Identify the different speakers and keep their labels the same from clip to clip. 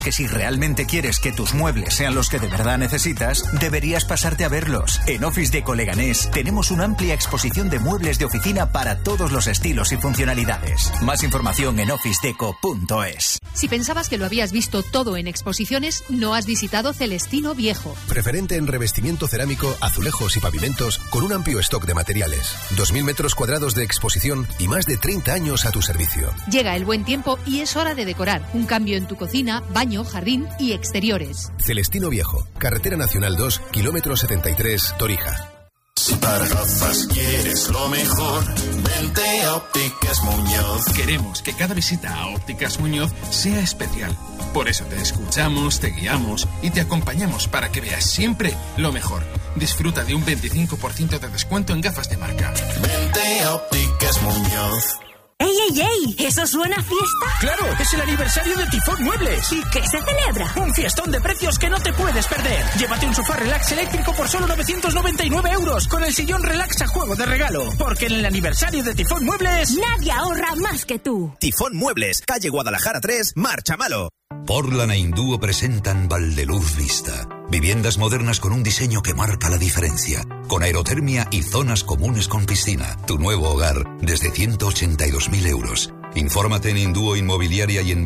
Speaker 1: Que si realmente quieres que tus muebles sean los que de verdad necesitas, deberías pasarte a verlos. En Office Deco Leganés tenemos una amplia exposición de muebles de oficina para todos los estilos y funcionalidades. Más información en officedeco.es.
Speaker 2: Si pensabas que lo habías visto todo en exposiciones, no has visitado Celestino Viejo.
Speaker 3: Preferente en revestimiento cerámico, azulejos y pavimentos, con un amplio stock de materiales. 2.000 metros cuadrados de exposición y más de 30 años a tu servicio.
Speaker 2: Llega el buen tiempo y es hora de decorar. Un cambio en tu cocina, baño, jardín y exteriores.
Speaker 3: Celestino Viejo, Carretera Nacional 2, kilómetro 73, Torija.
Speaker 4: Si para gafas quieres lo mejor, vente a Ópticas Muñoz.
Speaker 5: Queremos que cada visita a Ópticas Muñoz sea especial. Por eso te escuchamos, te guiamos y te acompañamos para que veas siempre lo mejor. Disfruta de un 25% de descuento en gafas de marca.
Speaker 4: Vente a Ópticas Muñoz.
Speaker 6: ¡Ey, ey, ey! ¿Eso suena a fiesta?
Speaker 7: ¡Claro! ¡Es el aniversario de Tifón Muebles!
Speaker 6: ¿Y qué se celebra?
Speaker 7: Un fiestón de precios que no te puedes perder. Llévate un sofá relax eléctrico por solo 999 € con el sillón relax a juego de regalo. Porque en el aniversario de Tifón Muebles...
Speaker 6: nadie ahorra más que tú.
Speaker 8: Tifón Muebles, calle Guadalajara 3, Marchamalo.
Speaker 9: Portland e Indúo presentan Valdeluz Vista. Viviendas modernas con un diseño que marca la diferencia. Con aerotermia y zonas comunes con piscina. Tu nuevo hogar desde 182.000 €. Infórmate en Indúo Inmobiliaria y en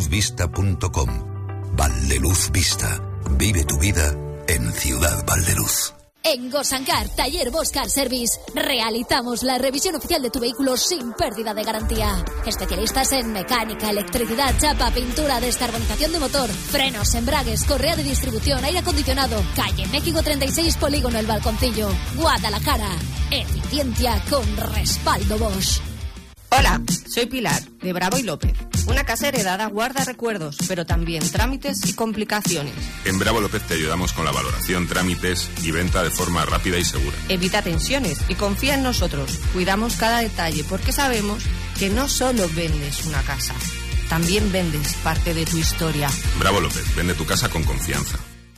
Speaker 9: valdeluzvista.com. Valdeluz Vista. Vive tu vida en Ciudad Valdeluz.
Speaker 10: En Gosancar, Taller Boscar Service, realizamos la revisión oficial de tu vehículo sin pérdida de garantía. Especialistas en mecánica, electricidad, chapa, pintura, descarbonización de motor, frenos, embragues, correa de distribución, aire acondicionado. Calle México 36, Polígono El Balconcillo, Guadalajara. Eficiencia con respaldo Bosch.
Speaker 11: Hola, soy Pilar, de Bravo y López. Una casa heredada guarda recuerdos, pero también trámites y complicaciones.
Speaker 12: En Bravo López te ayudamos con la valoración, trámites y venta de forma rápida y segura.
Speaker 11: Evita tensiones y confía en nosotros. Cuidamos cada detalle porque sabemos que no solo vendes una casa, también vendes parte de tu historia.
Speaker 12: Bravo López, vende tu casa con confianza.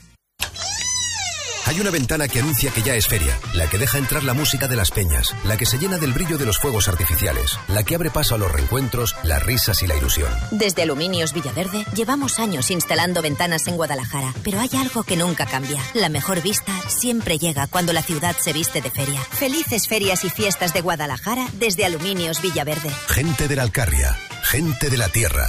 Speaker 3: Hay una ventana que anuncia que ya es feria, la que deja entrar la música de las peñas, la que se llena del brillo de los fuegos artificiales, la que abre paso a los reencuentros, las risas y la ilusión.
Speaker 13: Desde Aluminios Villaverde llevamos años instalando ventanas en Guadalajara, pero hay algo que nunca cambia. La mejor vista siempre llega cuando la ciudad se viste de feria. Felices ferias y fiestas de Guadalajara desde Aluminios Villaverde.
Speaker 3: Gente de la Alcarria, gente de la tierra.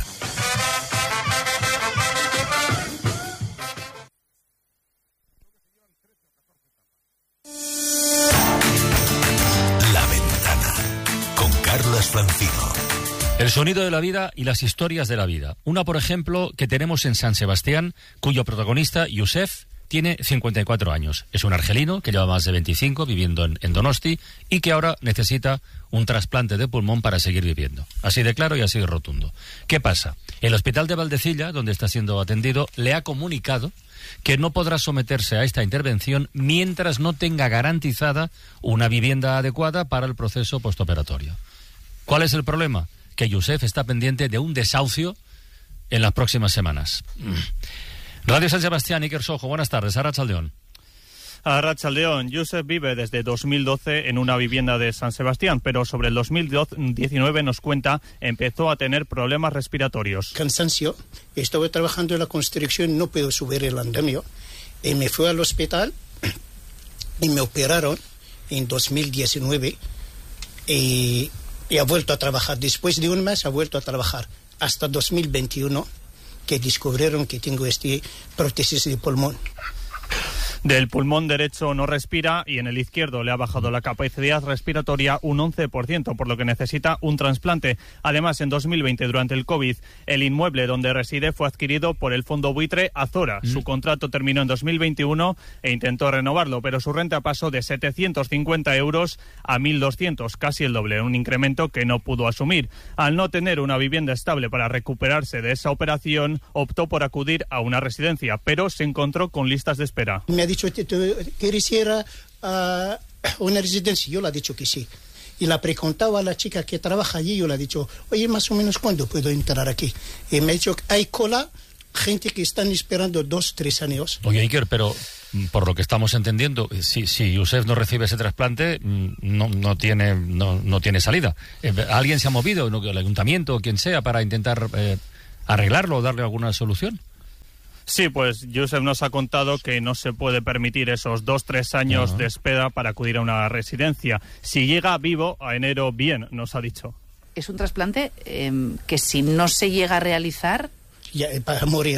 Speaker 9: Francino.
Speaker 14: El sonido de la vida y las historias de la vida. Una, por ejemplo, que tenemos en San Sebastián, cuyo protagonista, Youssef, tiene 54 años. Es un argelino que lleva más de 25 viviendo en Donosti y que ahora necesita un trasplante de pulmón para seguir viviendo. Así de claro y así de rotundo. ¿Qué pasa? El hospital de Valdecilla, donde está siendo atendido, le ha comunicado que no podrá someterse a esta intervención mientras no tenga garantizada una vivienda adecuada para el proceso postoperatorio. ¿Cuál es el problema? Que Youssef está pendiente de un desahucio en las próximas semanas. Radio San Sebastián, Iker Sojo, buenas tardes. Arratsaldeon.
Speaker 15: Arratsaldeon. Youssef vive desde 2012 en una vivienda de San Sebastián, pero sobre el 2019 nos cuenta, empezó a tener problemas respiratorios.
Speaker 16: Cansancio. Estuve trabajando en la construcción, no puedo subir el andamio. Y me fui al hospital y me operaron en 2019 y ha vuelto a trabajar. Después de un mes ha vuelto a trabajar hasta 2021, que descubrieron que tengo prótesis de pulmón.
Speaker 15: Del pulmón derecho no respira y en el izquierdo le ha bajado la capacidad respiratoria un 11%, por lo que necesita un trasplante. Además, en 2020, durante el COVID, el inmueble donde reside fue adquirido por el fondo buitre Azora. Su contrato terminó en 2021 e intentó renovarlo, pero su renta pasó de 750 € a 1.200, casi el doble, un incremento que no pudo asumir. Al no tener una vivienda estable para recuperarse de esa operación, optó por acudir a una residencia, pero se encontró con listas de espera.
Speaker 16: Me ha dicho, ¿quieres ir a una residencia? Yo le he dicho que sí. Y la preguntaba a la chica que trabaja allí, yo le he dicho, oye, más o menos, ¿cuándo puedo entrar aquí? Y me ha dicho, hay cola, gente que están esperando 2-3 años.
Speaker 14: Oye, Iker, pero por lo que estamos entendiendo, si Youssef no recibe ese trasplante, no tiene salida. ¿Alguien se ha movido, el ayuntamiento o quien sea, para intentar arreglarlo o darle alguna solución?
Speaker 15: Sí, pues Josep nos ha contado que no se puede permitir esos 2-3 años de espera para acudir a una residencia. Si llega vivo a enero, bien, nos ha dicho.
Speaker 17: Es un trasplante que si no se llega a realizar...
Speaker 16: Ya, para morir.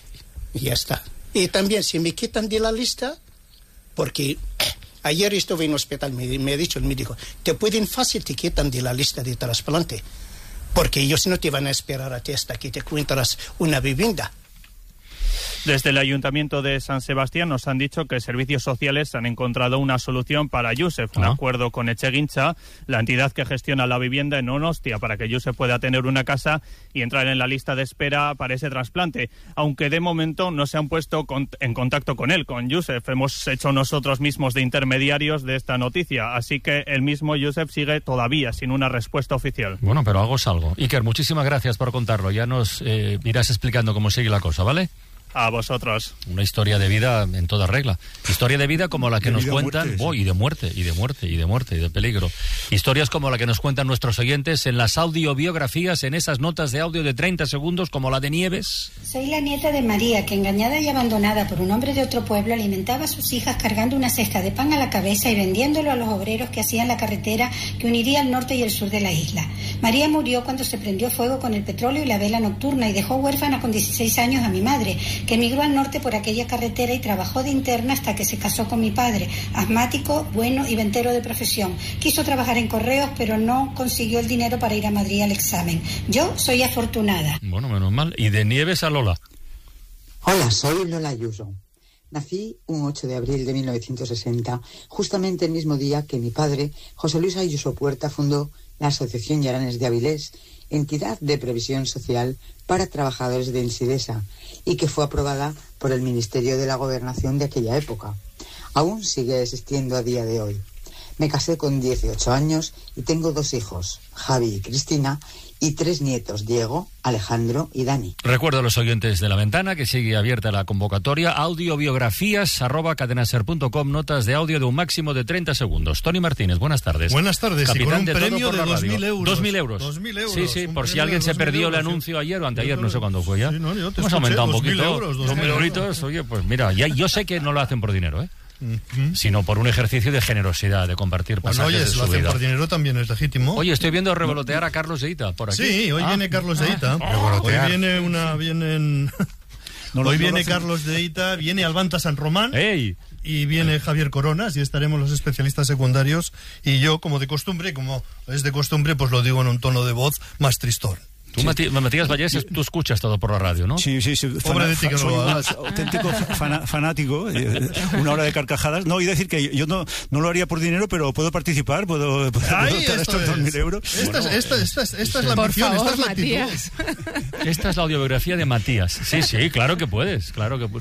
Speaker 16: Y ya está. Y también si me quitan de la lista, porque ayer estuve en el hospital, me ha dicho el médico, te pueden fácil, te quitan de la lista de trasplante, porque ellos no te van a esperar a ti hasta que te encuentras una vivienda.
Speaker 15: Desde el Ayuntamiento de San Sebastián nos han dicho que Servicios Sociales han encontrado una solución para Josep, un acuerdo con Etxegintza, la entidad que gestiona la vivienda en Donostia, para que Josep pueda tener una casa y entrar en la lista de espera para ese trasplante, aunque de momento no se han puesto en contacto con él, con Josep. Hemos hecho nosotros mismos de intermediarios de esta noticia, así que el mismo Josep sigue todavía sin una respuesta oficial.
Speaker 14: Bueno, pero hago algo. Iker, muchísimas gracias por contarlo. Ya nos irás explicando cómo sigue la cosa, ¿vale?
Speaker 15: A vosotros.
Speaker 14: Una historia de vida en toda regla. Historia de vida como la que nos cuentan... y de muerte, y de peligro. Historias como la que nos cuentan nuestros oyentes en las audiobiografías, en esas notas de audio de 30 segundos, como la de Nieves.
Speaker 18: Soy la nieta de María, que engañada y abandonada por un hombre de otro pueblo, alimentaba a sus hijas cargando una cesta de pan a la cabeza y vendiéndolo a los obreros que hacían la carretera que uniría el norte y el sur de la isla. María murió cuando se prendió fuego con el petróleo y la vela nocturna y dejó huérfana con 16 años a mi madre, que emigró al norte por aquella carretera y trabajó de interna hasta que se casó con mi padre, asmático, bueno y ventero de profesión. Quiso trabajar en correos, pero no consiguió el dinero para ir a Madrid al examen. Yo soy afortunada.
Speaker 14: Bueno, menos mal. Y de Nieves a Lola.
Speaker 19: Hola, soy Lola Ayuso. Nací un 8 de abril de 1960, justamente el mismo día que mi padre, José Luis Ayuso Puerta, fundó la Asociación Llaranes de Avilés, entidad de previsión social para trabajadores de Ensidesa, y que fue aprobada por el Ministerio de la Gobernación de aquella época. Aún sigue existiendo a día de hoy. Me casé con 18 años y tengo 2 hijos, Javi y Cristina, y 3 nietos, Diego, Alejandro y Dani.
Speaker 14: Recuerdo a los oyentes de La Ventana que sigue abierta la convocatoria audiobiografías@cadenaser.com, notas de audio de un máximo de 30 segundos. Tony Martínez, buenas tardes.
Speaker 20: Buenas tardes,
Speaker 14: capitán
Speaker 20: y con un
Speaker 14: de
Speaker 20: premio de
Speaker 14: 2.000 euros.
Speaker 20: 2.000 euros. 2.000 euros.
Speaker 14: Sí, por si alguien se perdió el anuncio ayer o anteayer, no sé cuándo fue ya.
Speaker 20: Sí, no, yo te
Speaker 14: hemos aumentado un poquito.
Speaker 20: 2.000 euros.
Speaker 14: 2.000 euritos, oye, pues mira, yo sé que no lo hacen por dinero, sino por un ejercicio de generosidad, de compartir pasajes
Speaker 20: oye,
Speaker 14: de
Speaker 20: si
Speaker 14: su
Speaker 20: lo hacen
Speaker 14: vida.
Speaker 20: por dinero también es legítimo.
Speaker 14: Oye, estoy viendo revolotear a Carlos Deita por aquí.
Speaker 20: Sí, hoy viene Carlos Deita. Hoy viene Carlos Deita, viene Albanta San Román.
Speaker 14: ¡Ey!
Speaker 20: Y viene Javier Coronas y estaremos los especialistas secundarios y yo, como es de costumbre, pues lo digo en un tono de voz más tristón.
Speaker 14: Tú, Matías Vallés, tú escuchas todo por la radio, ¿no?
Speaker 21: Sí.
Speaker 20: Pobre de ti que
Speaker 21: soy
Speaker 20: lo
Speaker 21: un
Speaker 20: hagas.
Speaker 21: auténtico fanático. Una hora de carcajadas. No, y decir que yo no lo haría por dinero, pero puedo participar, puedo optar estos 2.000 euros.
Speaker 20: Esta es la ambición, esta es la actitud.
Speaker 14: Esta es la audiobiografía de Matías. Sí, claro que puedes. Claro que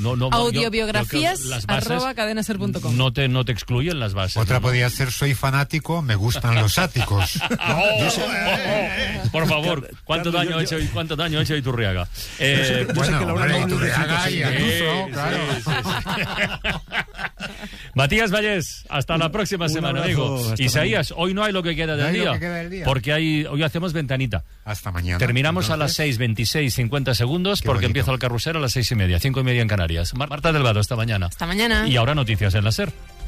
Speaker 22: audiobiografías@cadenaser.com.
Speaker 14: No te excluyen las bases.
Speaker 23: Otra podría ser: soy fanático, me gustan los áticos.
Speaker 14: Por favor, ¿cuánto daño ha hecho Iturriaga?
Speaker 23: Iturriaga y Ayuso, claro.
Speaker 14: Matías Vallés, hasta la próxima semana, amigo. Isaías, hoy no hay lo que queda del día, porque hoy hacemos ventanita.
Speaker 23: Hasta mañana.
Speaker 14: Terminamos entonces a las 6:26, 50 segundos, porque empieza el carrusel a las 6:30, 5:30 en Canarias. Marta Delgado, hasta mañana.
Speaker 22: Hasta mañana.
Speaker 14: Y ahora noticias en la SER.